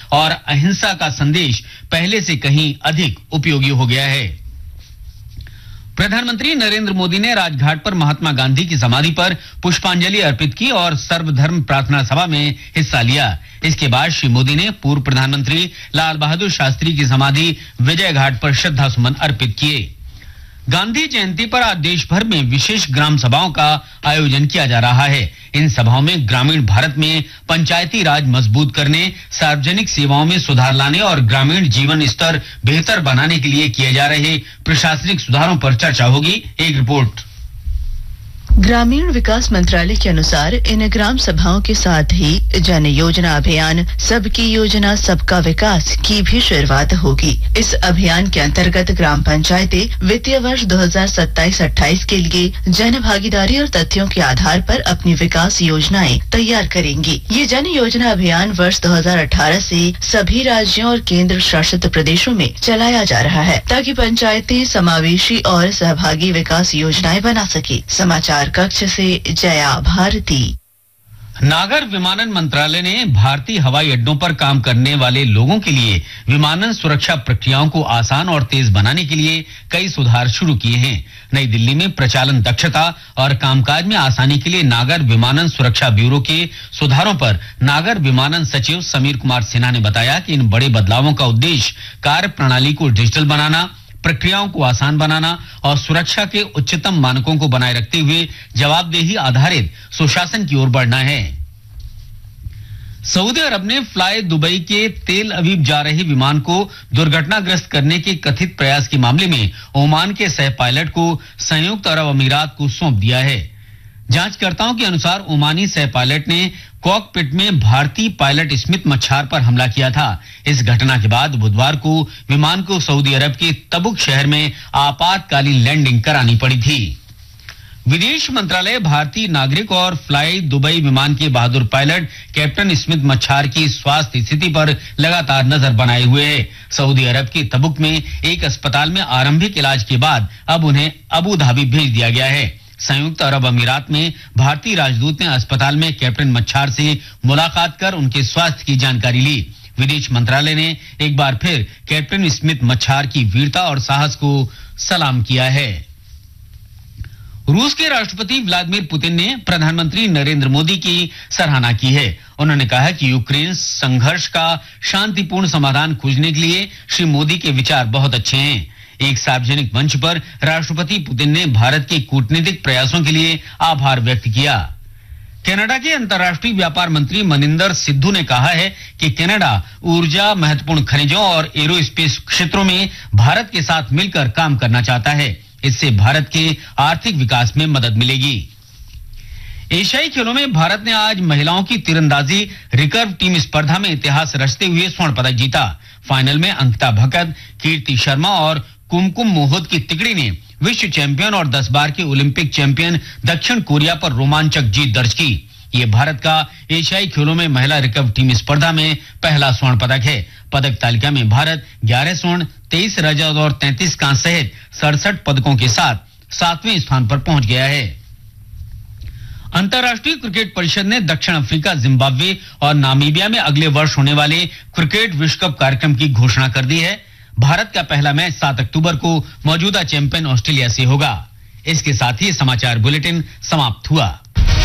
और अहिंसा का संदेश पहले से कहीं अधिक उपयोगी हो गया है। प्रधानमंत्री नरेंद्र मोदी ने राजघाट पर महात्मा गांधी की समाधि पर पुष्पांजलि अर्पित की और सर्वधर्म प्रार्थना सभा में हिस्सा लिया। इसके बाद श्री मोदी ने पूर्व प्रधानमंत्री लाल बहादुर शास्त्री की समाधि विजय घाट पर श्रद्धा सुमन अर्पित किए। गांधी जयंती पर आज देश भर में विशेष ग्राम सभाओं का आयोजन किया जा रहा है। इन सभाओं में ग्रामीण भारत में पंचायती राज मजबूत करने, सार्वजनिक सेवाओं में सुधार लाने और ग्रामीण जीवन स्तर बेहतर बनाने के लिए किए जा रहे प्रशासनिक सुधारों पर चर्चा होगी। एक रिपोर्ट। ग्रामीण विकास मंत्रालय के अनुसार इन ग्राम सभाओं के साथ ही जन योजना अभियान सबकी योजना सबका विकास की भी शुरुआत होगी। इस अभियान के अंतर्गत ग्राम पंचायतें वित्तीय वर्ष 2027-28 के लिए जन भागीदारी और तथ्यों के आधार पर अपनी विकास योजनाएं तैयार करेंगी। ये जन योजना अभियान वर्ष 2018 से सभी राज्यों और केंद्र शासित प्रदेशों में चलाया जा रहा है, ताकि पंचायतें समावेशी और सहभागी विकास योजनाएं बना सके। समाचार कक्ष से जया भारती। नागर विमानन मंत्रालय ने भारतीय हवाई अड्डों पर काम करने वाले लोगों के लिए विमानन सुरक्षा प्रक्रियाओं को आसान और तेज बनाने के लिए कई सुधार शुरू किए हैं। नई दिल्ली में प्रचालन दक्षता और कामकाज में आसानी के लिए नागर विमानन सुरक्षा ब्यूरो के सुधारों पर नागर विमानन सचिव समीर कुमार सिन्हा ने बताया कि इन बड़े बदलावों का उद्देश्य कार्य प्रणाली को डिजिटल बनाना, प्रक्रियाओं को आसान बनाना और सुरक्षा के उच्चतम मानकों को बनाए रखते हुए जवाबदेही आधारित सुशासन की ओर बढ़ना है। सऊदी अरब ने फ्लाई दुबई के तेल अवीव जा रहे विमान को दुर्घटनाग्रस्त करने के कथित प्रयास के मामले में ओमान के सह पायलट को संयुक्त अरब अमीरात को सौंप दिया है। जांचकर्ताओं के अनुसार ओमानी सह पायलट ने कॉकपिट में भारतीय पायलट स्मिथ मच्छार पर हमला किया था। इस घटना के बाद बुधवार को विमान को सऊदी अरब के तबुक शहर में आपातकालीन लैंडिंग करानी पड़ी थी। विदेश मंत्रालय भारतीय नागरिक और फ्लाई दुबई विमान के बहादुर पायलट कैप्टन स्मिथ मच्छार की स्वास्थ्य स्थिति पर लगातार नजर बनाए हुए है। सऊदी अरब के तबुक में एक अस्पताल में आरंभिक इलाज के बाद अब उन्हें अबू धाबी भेज दिया गया है। संयुक्त अरब अमीरात में भारतीय राजदूत ने अस्पताल में कैप्टन मच्छार से मुलाकात कर उनके स्वास्थ्य की जानकारी ली। विदेश मंत्रालय ने एक बार फिर कैप्टन स्मिथ मच्छार की वीरता और साहस को सलाम किया है। रूस के राष्ट्रपति व्लादिमीर पुतिन ने प्रधानमंत्री नरेंद्र मोदी की सराहना की है। उन्होंने कहा कि यूक्रेन संघर्ष का शांतिपूर्ण समाधान खोजने के लिए श्री मोदी के विचार बहुत अच्छे हैं। एक सार्वजनिक मंच पर राष्ट्रपति पुतिन ने भारत के कूटनीतिक प्रयासों के लिए आभार व्यक्त किया। कनाडा के अंतर्राष्ट्रीय व्यापार मंत्री मनिंदर सिद्धू ने कहा है कि कनाडा ऊर्जा, महत्वपूर्ण खनिजों और एरोस्पेस क्षेत्रों में भारत के साथ मिलकर काम करना चाहता है। इससे भारत के आर्थिक विकास में मदद मिलेगी। एशियाई खेलों में भारत ने आज महिलाओं की तीरंदाजी रिकर्व टीम स्पर्धा में इतिहास रचते हुए स्वर्ण पदक जीता। फाइनल में अंकिता भकत, कीर्ति शर्मा और कुमकुम मोहत की तिकड़ी ने विश्व चैंपियन और 10 बार के ओलंपिक चैंपियन दक्षिण कोरिया पर रोमांचक जीत दर्ज की। ये भारत का एशियाई खेलों में महिला रिकर्व टीम स्पर्धा में पहला स्वर्ण पदक है। पदक तालिका में भारत 11 स्वर्ण, 23 रजत और 33 कांस्य सहित 67 पदकों के साथ 7वें स्थान पर पहुंच गया है। अंतर्राष्ट्रीय क्रिकेट परिषद ने दक्षिण अफ्रीका, जिम्बाब्वे और नामीबिया में अगले वर्ष होने वाले क्रिकेट विश्व कप कार्यक्रम की घोषणा कर दी है। भारत का पहला मैच 7 अक्टूबर को मौजूदा चैंपियन ऑस्ट्रेलिया से होगा। इसके साथ ही समाचार बुलेटिन समाप्त हुआ।